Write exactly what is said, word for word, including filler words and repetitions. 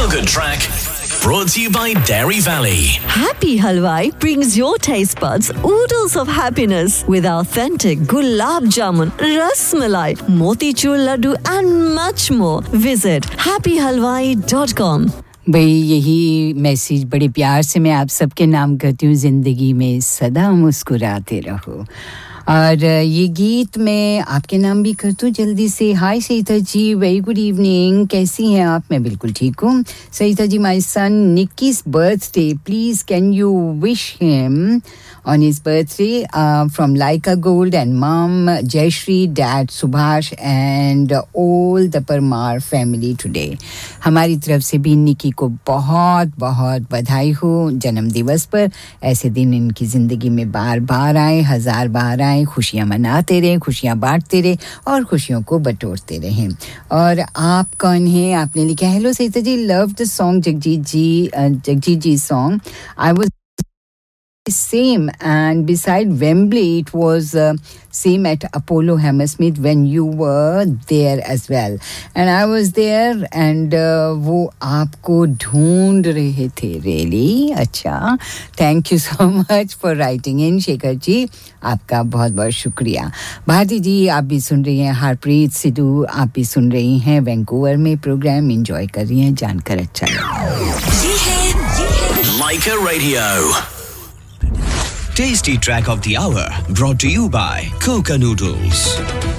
Feel Good Track. Brought to you by Dairy Valley. Happy Halwai brings your taste buds oodles of happiness with authentic gulab jamun, ras malai, motichur laddu and much more. Visit happy halwai dot com. भाई यही message बड़े प्यार से मैं आप सबके नाम करती हूँ ज़िंदगी में सदा मुस्कुराते रहो और ये गीत मैं आपके नाम भी करती हूँ जल्दी से हाय सईता जी वेरी गुड इवनिंग कैसी हैं आप मैं बिल्कुल ठीक हूँ सईता जी my son निक्की's birthday please can you wish him on his birthday uh, from Laika Gold and mom Jayashri dad Subhash and all the Parmar family today हमारी तरफ से भी निक्की को बहुत बहुत बधाई हो जन्म दिवस पर ऐसे दिन इनकी ज़िंदगी में बार-बार आए हजार बार आए खुशियां मनाते रहें खुशियां बांटते रहें और खुशियों को बटोरते रहें और आप कौन हैं आपने लिखा hello सईता ji love the song Jagjit ji Jagjit ji song I was same and beside Wembley it was uh, same at Apollo Hammersmith when you were there as well and I was there and uh, वो आपको ढूंढ रहे थे really अच्छा thank you so much for writing in Shekhar ji आपका बहुत बहुत शुक्रिया भारती जी आप भी सुन रही हैं हरप्रीत सिद्धू आप भी सुन रही हैं वैंकूवर में प्रोग्राम एंजॉय कर रही हैं जानकर अच्छा लगा Laika Radio. Tasty Track of the Hour brought to you by Coca Noodles.